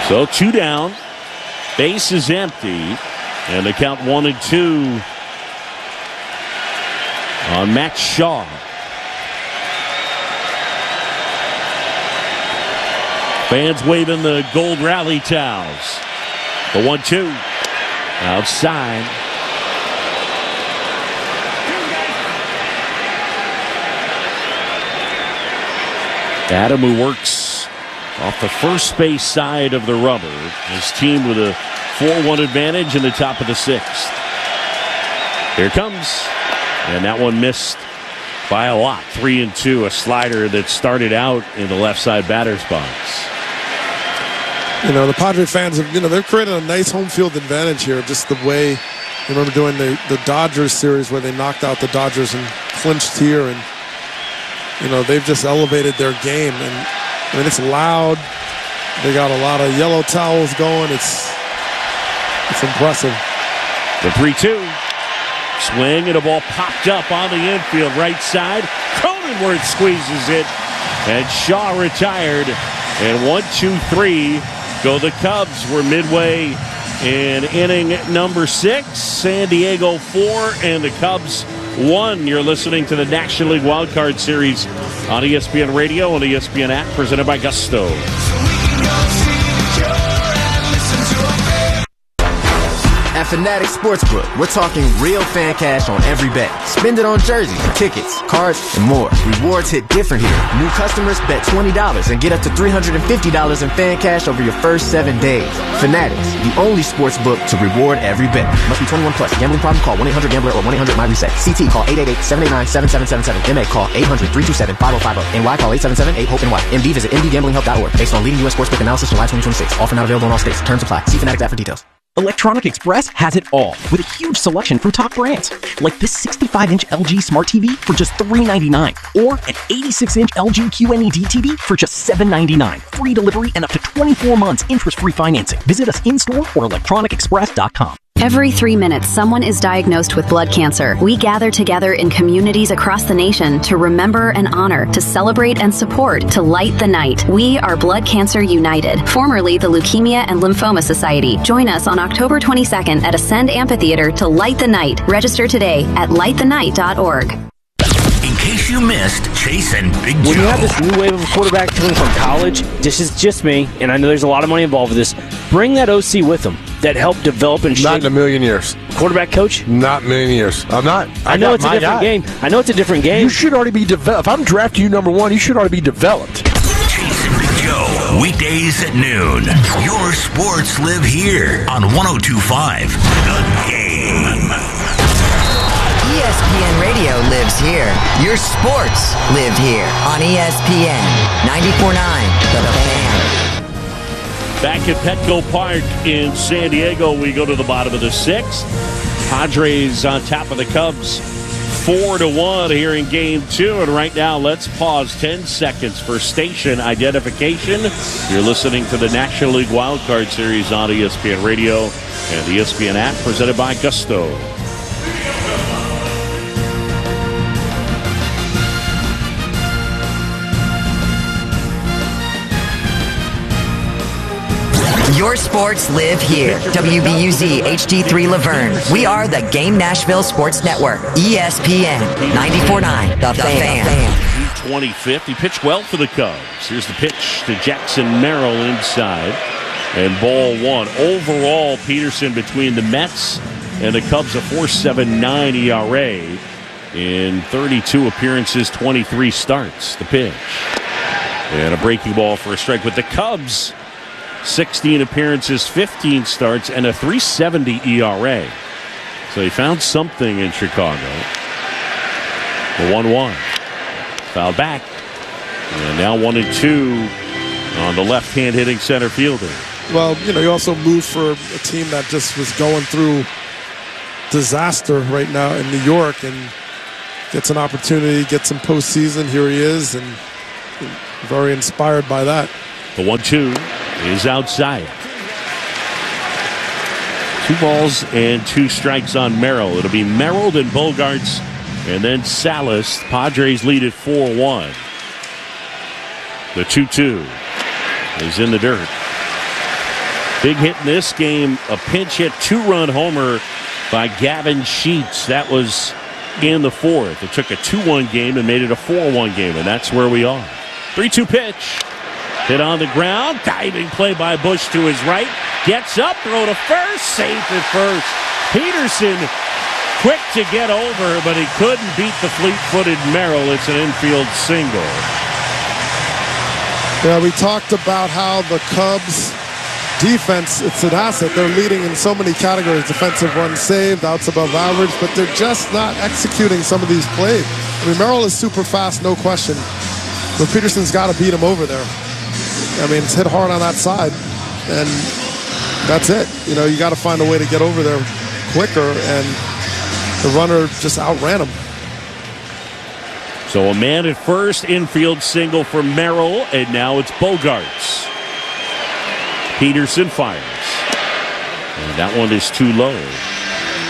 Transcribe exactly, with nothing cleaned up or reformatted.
So two down. Base is empty. And they count one and two on Matt Shaw. Fans waving the gold rally towels. The one two. Outside. Adam, who works off the first base side of the rubber. His team with a four one advantage in the top of the sixth. Here comes. And that one missed by a lot. Three and two. A slider that started out in the left side batter's box. You know, the Padre fans have, you know, they've created a nice home field advantage here. Just the way, you remember doing the, the Dodgers series where they knocked out the Dodgers and clinched here. And, you know, they've just elevated their game. And, I mean, it's loud. They got a lot of yellow towels going. It's, it's impressive. The three two. Swing and a ball popped up on the infield right side. Cronenworth squeezes it. And Shaw retired. And one, two, three. Go the Cubs. We're midway in inning number six. San Diego four and the Cubs one. You're listening to the National League Wildcard Series on E S P N Radio and E S P N app, presented by Gusto. At Fanatics Sportsbook, we're talking real fan cash on every bet. Spend it on jerseys, tickets, cards, and more. Rewards hit different here. New customers bet twenty dollars and get up to three hundred fifty dollars in fan cash over your first seven days. Fanatics, the only sportsbook to reward every bet. Must be twenty-one plus. Gambling problem? Call one eight hundred gambler or one eight hundred my reset. C T call eight eight eight, seven eight nine, seven seven seven seven. M A call eight hundred, three two seven, five oh five oh. N Y call eight seven seven, eight hope N Y. M D visit m d gambling help dot org. Based on leading U S sportsbook analysis July twenty twenty-six. Offer not available in all states. Terms apply. See Fanatics app for details. Electronic Express has it all, with a huge selection from top brands, like this sixty-five inch L G Smart T V for just three ninety-nine, or an eighty-six inch L G Q N E D T V for just seven ninety-nine. Free delivery and up to twenty-four months interest-free financing. Visit us in-store or electronic express dot com. Every three minutes, someone is diagnosed with blood cancer. We gather together in communities across the nation to remember and honor, to celebrate and support, to light the night. We are Blood Cancer United, formerly the Leukemia and Lymphoma Society. Join us on October twenty-second at Ascend Amphitheater to light the night. Register today at light the night dot org. In case you missed Chase and Big Joe. When you have this new wave of quarterback coming from college, this is just me, and I know there's a lot of money involved with this. Bring that O C with them that helped develop and shape. Not in a million years. Quarterback coach? Not in a million years. I'm not. I, I know it's a different guy. game. I know it's a different game. You should already be developed. If I'm drafting you number one, you should already be developed. Chase and Big Joe, weekdays at noon. Your sports live here on one oh two point five The Game. E S P N Radio lives here. Your sports live here on E S P N ninety-four point nine The Fan. Back at Petco Park in San Diego, we go to the bottom of the sixth. Padres on top of the Cubs, four to one here in game two. And right now, let's pause ten seconds for station identification. You're listening to the National League Wildcard Series on E S P N Radio and the E S P N app, presented by Gusto. Your sports live here. W B U Z H D three Laverne. We are the Game Nashville Sports Network. E S P N ninety-four point nine The, the Fan. June twenty-fifth. He pitched well for the Cubs. Here's the pitch to Jackson Merrill inside. And ball one. Overall, Peterson between the Mets and the Cubs, a four point seven nine E R A in thirty-two appearances, twenty-three starts. The pitch. And a breaking ball for a strike with the Cubs. sixteen appearances, fifteen starts, and a three seventy E R A. So he found something in Chicago. The one one. Fouled back. And now one and two on the left-hand hitting center fielder. Well, you know, you also move for a team that just was going through disaster right now in New York and gets an opportunity, gets some postseason. Here he is, and very inspired by that. The one two is outside. Two balls and two strikes on Merrill. It'll be Merrill and Bogarts and then Salas. Padres lead at four one. The two two is in the dirt. Big hit in this game, a pinch hit, two-run homer by Gavin Sheets. That was in the fourth. It took a two one game and made it a four one game, and that's where we are. three two pitch. Hit on the ground. Diving play by Bush to his right. Gets up, throw to first. Safe at first. Peterson quick to get over, but he couldn't beat the fleet-footed Merrill. It's an infield single. Yeah, we talked about how the Cubs defense, it's an asset. They're leading in so many categories. Defensive runs saved, outs above average, but they're just not executing some of these plays. I mean, Merrill is super fast, no question. But Peterson's got to beat him over there. I mean, it's hit hard on that side, and that's it. You know, you got to find a way to get over there quicker, and the runner just outran him. So a man at first, infield single for Merrill, and now it's Bogaerts. Peterson fires. And that one is too low.